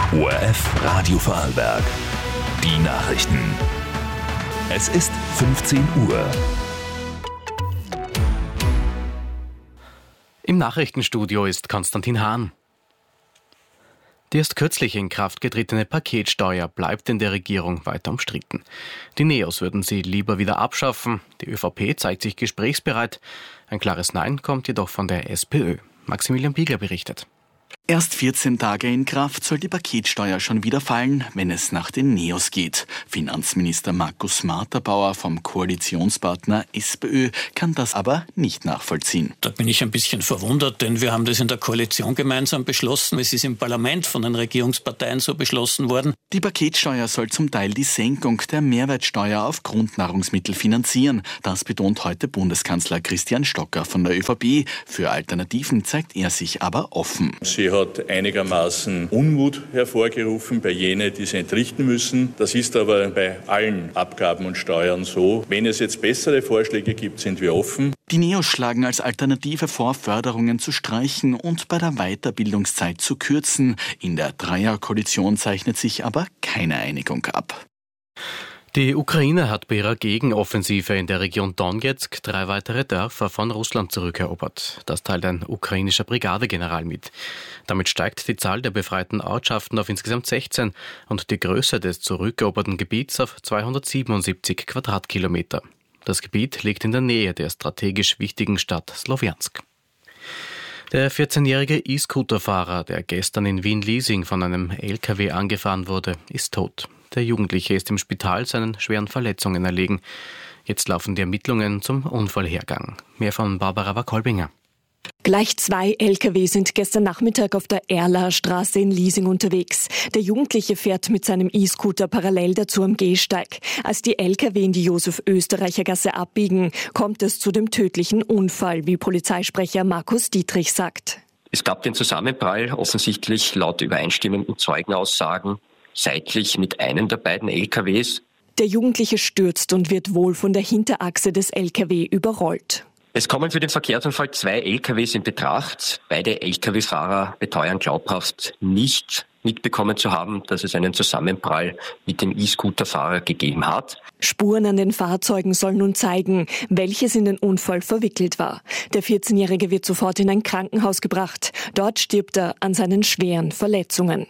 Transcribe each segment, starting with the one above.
ORF Radio Vorarlberg. Die Nachrichten. Es ist 15 Uhr. Im Nachrichtenstudio ist Konstantin Hahn. Die erst kürzlich in Kraft getretene Paketsteuer bleibt in der Regierung weiter umstritten. Die Neos würden sie lieber wieder abschaffen. Die ÖVP zeigt sich gesprächsbereit. Ein klares Nein kommt jedoch von der SPÖ. Maximilian Piegler berichtet. Erst 14 Tage in Kraft soll die Paketsteuer schon wieder fallen, wenn es nach den Neos geht. Finanzminister Markus Marterbauer vom Koalitionspartner SPÖ kann das aber nicht nachvollziehen. Da bin ich ein bisschen verwundert, denn wir haben das in der Koalition gemeinsam beschlossen. Es ist im Parlament von den Regierungsparteien so beschlossen worden. Die Paketsteuer soll zum Teil die Senkung der Mehrwertsteuer auf Grundnahrungsmittel finanzieren. Das betont heute Bundeskanzler Christian Stocker von der ÖVP. Für Alternativen zeigt er sich aber offen. Sie hat einigermaßen Unmut hervorgerufen bei jenen, die sie entrichten müssen. Das ist aber bei allen Abgaben und Steuern so. Wenn es jetzt bessere Vorschläge gibt, sind wir offen. Die Neos schlagen als Alternative vor, Förderungen zu streichen und bei der Weiterbildungszeit zu kürzen. In der Dreierkoalition zeichnet sich aber keine Einigung ab. Die Ukraine hat bei ihrer Gegenoffensive in der Region Donetsk 3 weitere Dörfer von Russland zurückerobert. Das teilt ein ukrainischer Brigadegeneral mit. Damit steigt die Zahl der befreiten Ortschaften auf insgesamt 16 und die Größe des zurückeroberten Gebiets auf 277 Quadratkilometer. Das Gebiet liegt in der Nähe der strategisch wichtigen Stadt Slowjansk. Der 14-jährige E-Scooter-Fahrer, der gestern in Wien-Liesing von einem LKW angefahren wurde, ist tot. Der Jugendliche ist im Spital seinen schweren Verletzungen erlegen. Jetzt laufen die Ermittlungen zum Unfallhergang. Mehr von Barbara Wakolbinger. Gleich 2 Lkw sind gestern Nachmittag auf der Erlaer Straße in Liesing unterwegs. Der Jugendliche fährt mit seinem E-Scooter parallel dazu am Gehsteig. Als die Lkw in die Josef-Österreicher-Gasse abbiegen, kommt es zu dem tödlichen Unfall, wie Polizeisprecher Markus Dietrich sagt. Es gab den Zusammenprall, offensichtlich laut übereinstimmenden Zeugenaussagen, seitlich mit einem der beiden LKWs. Der Jugendliche stürzt und wird wohl von der Hinterachse des LKW überrollt. Es kommen für den Verkehrsunfall 2 LKWs in Betracht. Beide LKW-Fahrer beteuern glaubhaft nicht mitbekommen zu haben, dass es einen Zusammenprall mit dem E-Scooter-Fahrer gegeben hat. Spuren an den Fahrzeugen sollen nun zeigen, welches in den Unfall verwickelt war. Der 14-Jährige wird sofort in ein Krankenhaus gebracht. Dort stirbt er an seinen schweren Verletzungen.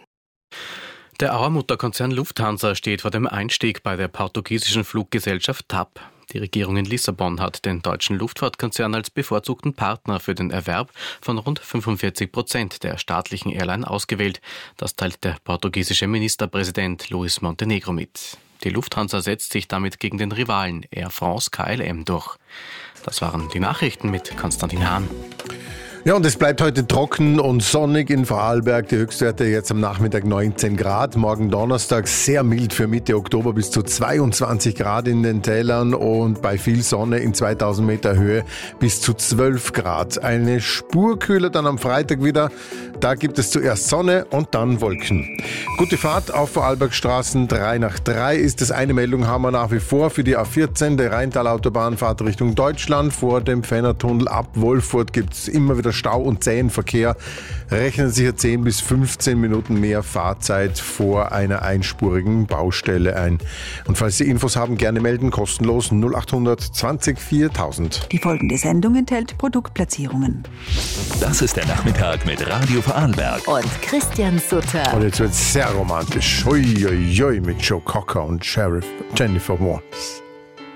Der Auer-Mutterkonzern Lufthansa steht vor dem Einstieg bei der portugiesischen Fluggesellschaft TAP. Die Regierung in Lissabon hat den deutschen Luftfahrtkonzern als bevorzugten Partner für den Erwerb von rund 45% der staatlichen Airline ausgewählt. Das teilt der portugiesische Ministerpräsident Luis Montenegro mit. Die Lufthansa setzt sich damit gegen den Rivalen Air France KLM durch. Das waren die Nachrichten mit Konstantin Hahn. Ja, und es bleibt heute trocken und sonnig in Vorarlberg. Die Höchstwerte jetzt am Nachmittag 19 Grad. Morgen Donnerstag sehr mild für Mitte Oktober bis zu 22 Grad in den Tälern und bei viel Sonne in 2000 Meter Höhe bis zu 12 Grad. Eine Spur kühler dann am Freitag wieder. Da gibt es zuerst Sonne und dann Wolken. Gute Fahrt auf Vorarlbergstraßen. 3 nach 3 ist es. Eine Meldung haben wir nach wie vor für die A14, der Rheintalautobahn-Fahrt Richtung Deutschland. Vor dem Fennertunnel ab Wolfurt gibt es immer wieder Stau und zähen Verkehr. Rechnen Sie hier 10 bis 15 Minuten mehr Fahrzeit vor einer einspurigen Baustelle ein. Und falls Sie Infos haben, gerne melden, kostenlos 0800 20 4000. Die folgende Sendung enthält Produktplatzierungen. Das ist der Nachmittag mit Radio Vorarlberg. Und Christian Sutter. Und jetzt wird es sehr romantisch. Ui, ui, ui, mit Joe Cocker und Sheriff Jennifer Warnes.